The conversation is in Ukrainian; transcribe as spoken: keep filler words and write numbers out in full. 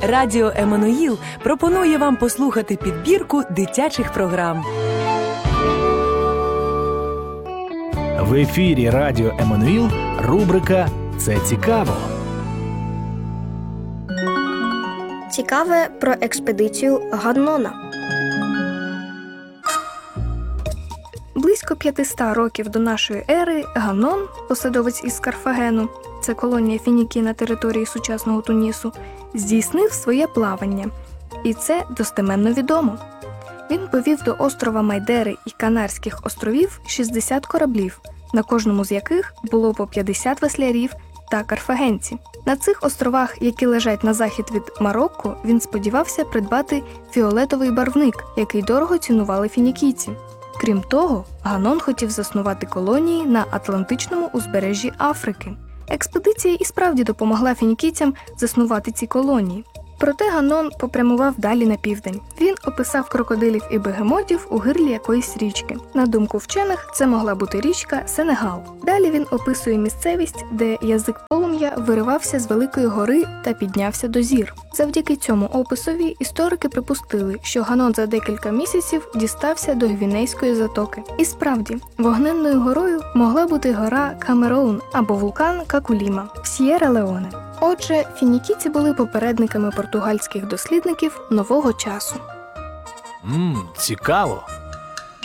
Радіо Еммануїл пропонує вам послухати підбірку дитячих програм. В ефірі Радіо Еммануїл рубрика «Це цікаво». Цікаве про експедицію Ганнона. Близько п'ятсот років до нашої ери Ганнон, посадовець із Карфагену, це колонія Фінікії на території сучасного Тунісу, здійснив своє плавання. І це достеменно відомо. Він повів до острова Майдери і Канарських островів шістдесят кораблів, на кожному з яких було по п'ятдесят веслярів та карфагенці. На цих островах, які лежать на захід від Марокко, він сподівався придбати фіолетовий барвник, який дорого цінували фінікійці. Крім того, Ганнон хотів заснувати колонії на Атлантичному узбережжі Африки. Експедиція і справді допомогла фінікійцям заснувати ці колонії. Проте Ганнон попрямував далі на південь. Він описав крокодилів і бегемотів у гирлі якоїсь річки. На думку вчених, це могла бути річка Сенегал. Далі він описує місцевість, де язик полум'я виривався з великої гори та піднявся до зір. Завдяки цьому описові історики припустили, що Ганнон за декілька місяців дістався до Гвінейської затоки. І справді, вогненною горою могла бути гора Камероун або вулкан Какуліма в С'єра-Леоне. Отже, фінікійці були попередниками португальських дослідників нового часу. Ммм, цікаво.